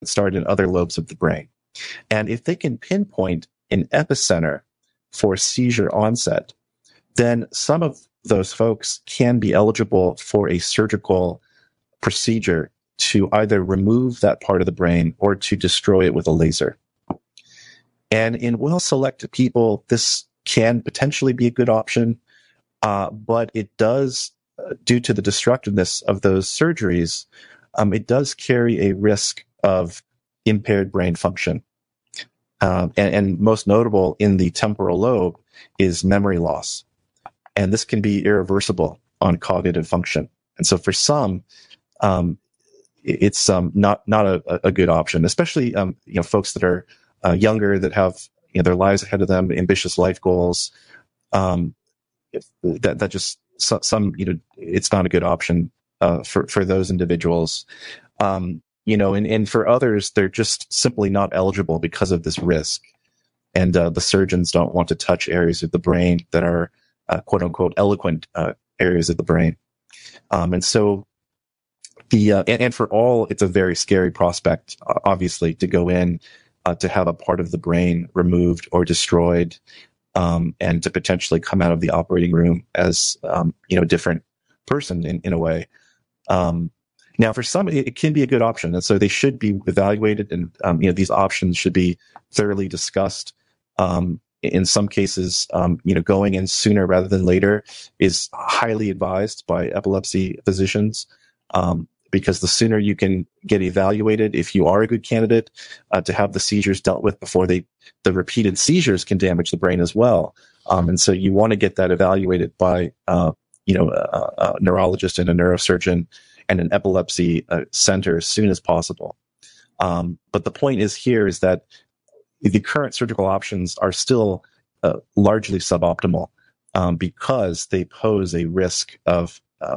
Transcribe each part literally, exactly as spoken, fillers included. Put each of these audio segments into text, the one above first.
start in other lobes of the brain. And if they can pinpoint an epicenter for seizure onset, then some of those folks can be eligible for a surgical procedure to either remove that part of the brain or to destroy it with a laser. And in well-selected people, this can potentially be a good option, uh, but it does, uh, due to the destructiveness of those surgeries, um, it does carry a risk of impaired brain function. Um, and, and most notable in the temporal lobe is memory loss. And this can be irreversible on cognitive function. And so for some, um, it's um, not not a, a good option, especially um, you know folks that are uh, younger, that have you know their lives ahead of them, ambitious life goals. Um, if, that that just so, some you know it's not a good option uh, for for those individuals. Um, you know, and, and for others, they're just simply not eligible because of this risk, and uh, the surgeons don't want to touch areas of the brain that are uh, quote unquote eloquent uh, areas of the brain, um, and so. The, uh, and, and for all, it's a very scary prospect, uh, obviously, to go in, uh, to have a part of the brain removed or destroyed, um, and to potentially come out of the operating room as, um, you know, a different person in, in a way. Um, now, for some, it, it can be a good option. And so they should be evaluated, and, um, you know, these options should be thoroughly discussed. Um, in some cases, um, you know, going in sooner rather than later is highly advised by epilepsy physicians. Um, because the sooner you can get evaluated, if you are a good candidate, uh, to have the seizures dealt with before they, the repeated seizures can damage the brain as well. Um, and so you want to get that evaluated by, uh, you know, a, a neurologist and a neurosurgeon and an epilepsy uh, center as soon as possible. Um, but the point is here is that the current surgical options are still uh, largely suboptimal, um, because they pose a risk of, uh,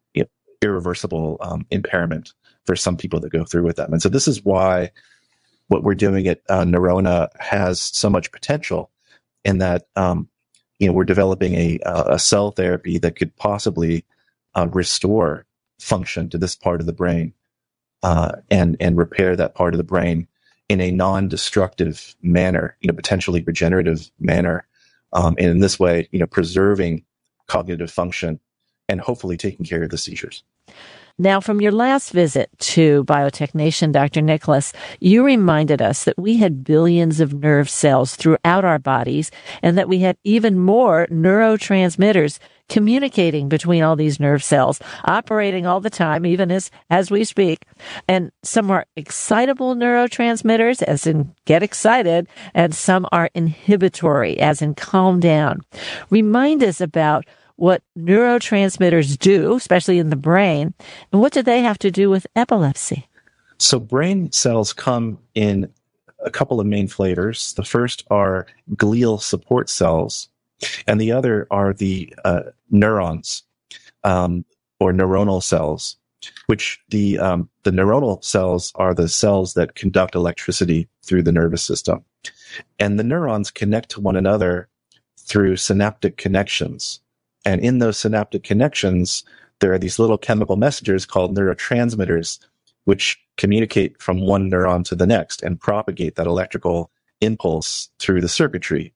irreversible um, impairment for some people that go through with them. And so this is why what we're doing at uh, Neurona has so much potential, in that, um, you know, we're developing a, a cell therapy that could possibly uh, restore function to this part of the brain, uh, and, and repair that part of the brain in a non-destructive manner, you know, potentially regenerative manner. Um, and in this way, you know, preserving cognitive function and hopefully taking care of the seizures. Now, from your last visit to Biotech Nation, Doctor Nicholas, you reminded us that we had billions of nerve cells throughout our bodies, and that we had even more neurotransmitters communicating between all these nerve cells, operating all the time, even as, as we speak. And some are excitable neurotransmitters, as in get excited, and some are inhibitory, as in calm down. Remind us about what neurotransmitters do, especially in the brain, and what do they have to do with epilepsy? So brain cells come in a couple of main flavors. The first are glial support cells, and the other are the uh, neurons, um, or neuronal cells, which the um, the neuronal cells are the cells that conduct electricity through the nervous system. And the neurons connect to one another through synaptic connections. And in those synaptic connections, there are these little chemical messengers called neurotransmitters, which communicate from one neuron to the next and propagate that electrical impulse through the circuitry.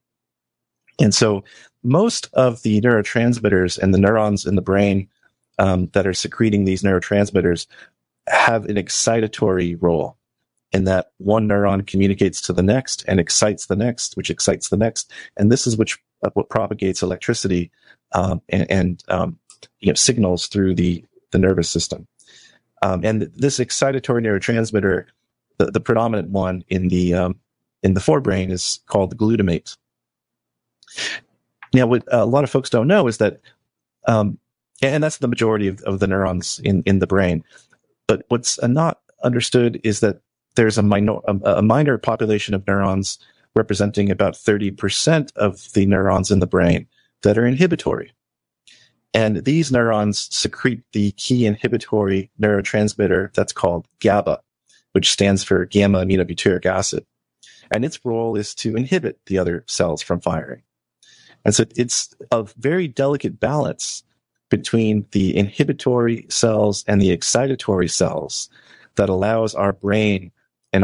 And so most of the neurotransmitters and the neurons in the brain um, that are secreting these neurotransmitters have an excitatory role, in that one neuron communicates to the next and excites the next, which excites the next. And this is which uh, what propagates electricity um, and, and um, you know, signals through the, the nervous system. Um, and this excitatory neurotransmitter, the, the predominant one in the um, in the forebrain, is called glutamate. Now, what a lot of folks don't know is that, um, and that's the majority of, of the neurons in, in the brain. But what's not understood is that there's a minor a, a minor population of neurons representing about thirty percent of the neurons in the brain that are inhibitory. And these neurons secrete the key inhibitory neurotransmitter that's called GABA, which stands for gamma aminobutyric acid. And its role is to inhibit the other cells from firing. And so it's a very delicate balance between the inhibitory cells and the excitatory cells that allows our brain